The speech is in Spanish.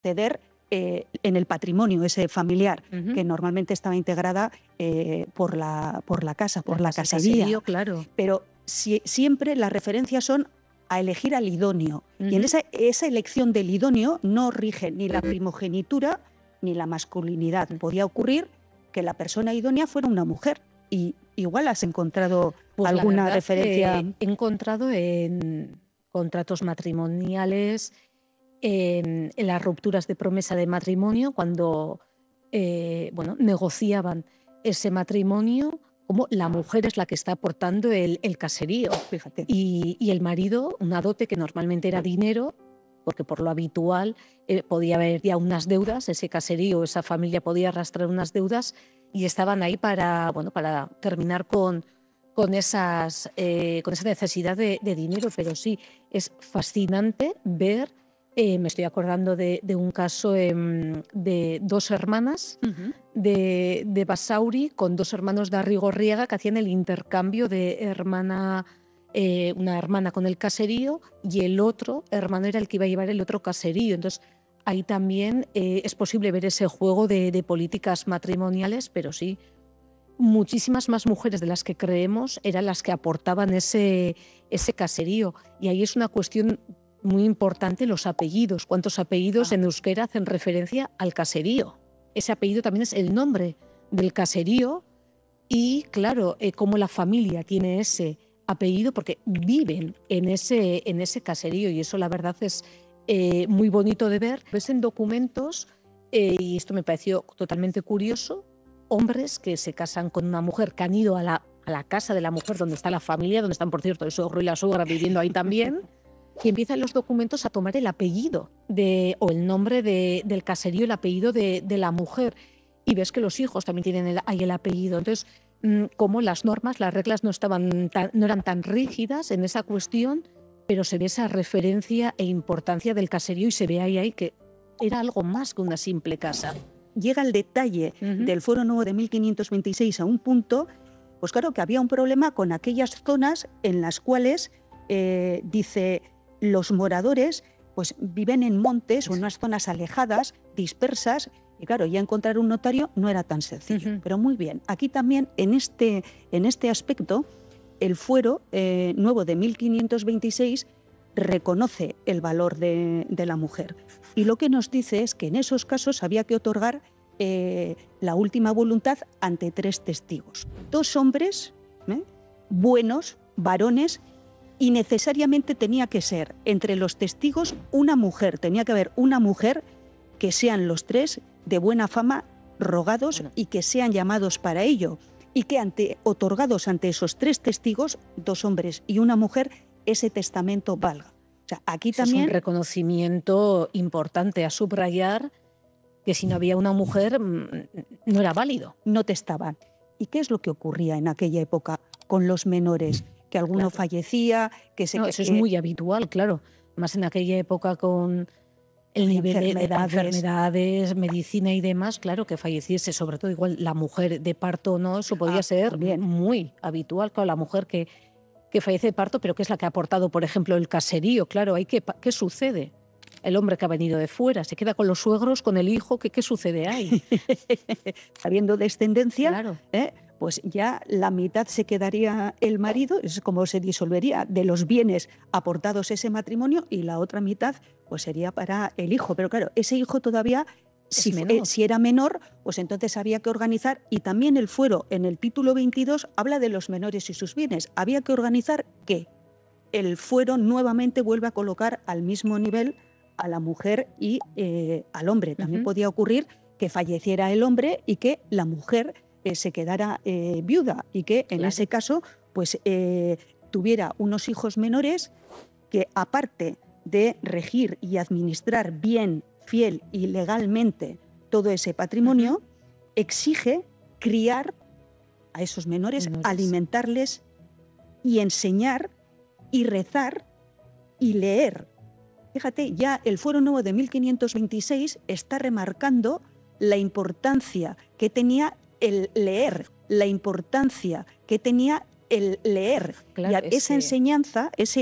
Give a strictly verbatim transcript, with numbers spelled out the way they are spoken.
ceder eh, en el patrimonio ese familiar, uh-huh. que normalmente estaba integrada eh, por, la, por la casa, por la, la casería. Caserío, claro. Pero si, siempre las referencias son a elegir al idóneo. Uh-huh. Y en esa, esa elección del idóneo no rige ni la primogenitura ni la masculinidad. Podía ocurrir que la persona idónea fuera una mujer. Y igual has encontrado pues alguna verdad, referencia. Eh, he encontrado en contratos matrimoniales, en, en las rupturas de promesa de matrimonio, cuando eh, bueno, negociaban ese matrimonio, como la mujer es la que está aportando el, el caserío. Fíjate. Y, y el marido, una dote que normalmente era dinero, porque por lo habitual eh, podía haber ya unas deudas, ese caserío, esa familia podía arrastrar unas deudas y estaban ahí para, bueno, para terminar con, con, esas, eh, con esa necesidad de, de dinero. Pero sí, es fascinante ver, eh, me estoy acordando de, de un caso eh, de dos hermanas uh-huh. de, de Basauri con dos hermanos de Arrigorriaga que hacían el intercambio de hermana... Eh, una hermana con el caserío y el otro hermano era el que iba a llevar el otro caserío. Entonces, ahí también eh, es posible ver ese juego de, de políticas matrimoniales, pero sí, muchísimas más mujeres de las que creemos eran las que aportaban ese, ese caserío. Y ahí es una cuestión muy importante, los apellidos. ¿Cuántos apellidos ah. en euskera hacen referencia al caserío? Ese apellido también es el nombre del caserío y, claro, eh, cómo la familia tiene ese apellido porque viven en ese, en ese caserío y eso la verdad es eh, muy bonito de ver. Ves en documentos, eh, y esto me pareció totalmente curioso, hombres que se casan con una mujer que han ido a la, a la casa de la mujer donde está la familia, donde están por cierto el suegro y la suegra viviendo ahí también, y empiezan los documentos a tomar el apellido de, o el nombre de, del caserío, el apellido de, de la mujer y ves que los hijos también tienen el, ahí el apellido. Entonces, como las normas, las reglas no, estaban tan, no eran tan rígidas en esa cuestión, pero se ve esa referencia e importancia del caserío y se ve ahí, ahí que era algo más que una simple casa. Llega el detalle uh-huh. del Fuero Nuevo de mil quinientos veintiséis a un punto, pues claro que había un problema con aquellas zonas en las cuales, eh, dice, los moradores pues viven en montes o en unas zonas alejadas, dispersas. Y claro, ya encontrar un notario no era tan sencillo. Uh-huh. Pero muy bien, aquí también en este, en este aspecto, el Fuero eh, Nuevo de mil quinientos veintiséis reconoce el valor de, de la mujer. Y lo que nos dice es que en esos casos había que otorgar eh, la última voluntad ante tres testigos. Dos hombres, ¿eh? buenos, varones, y necesariamente tenía que ser entre los testigos una mujer. Tenía que haber una mujer que sean los tres de buena fama, rogados bueno. y que sean llamados para ello, y que ante, otorgados ante esos tres testigos, dos hombres y una mujer, ese testamento valga. O sea, aquí Eso también es un reconocimiento importante a subrayar, que si no había una mujer no era válido. No testaban. ¿Y qué es lo que ocurría en aquella época con los menores? Que alguno claro. fallecía, que se... No, que, eso es muy habitual, claro. Más en aquella época con... el nivel enfermedades. de enfermedades, medicina y demás, claro, que falleciese, sobre todo igual la mujer de parto, no, eso podía ah, ser bien. muy habitual, claro, la mujer que, que fallece de parto, pero que es la que ha aportado, por ejemplo, el caserío, claro, ¿hay que, ¿qué sucede? El hombre que ha venido de fuera, se queda con los suegros, con el hijo, ¿qué, qué sucede ahí? Habiendo descendencia, claro. ¿eh? Pues ya la mitad se quedaría el marido, es como se disolvería de los bienes aportados ese matrimonio, y la otra mitad pues sería para el hijo. Pero claro, ese hijo todavía, si, eh, si era menor, pues entonces había que organizar, y también el Fuero en el título veintidós habla de los menores y sus bienes. Había que organizar que el Fuero nuevamente vuelve a colocar al mismo nivel a la mujer y eh, al hombre. También uh-huh. podía ocurrir que falleciera el hombre y que la mujer Eh, se quedara eh, viuda, y que en claro. ese caso pues eh, tuviera unos hijos menores que, aparte de regir y administrar bien, fiel y legalmente todo ese patrimonio, uh-huh. exige criar a esos menores, menores, alimentarles y enseñar y rezar y leer. Fíjate, ya el Fuero Nuevo de mil quinientos veintiséis está remarcando la importancia que tenía el leer, la importancia que tenía el leer. Claro, y esa ese... enseñanza, ese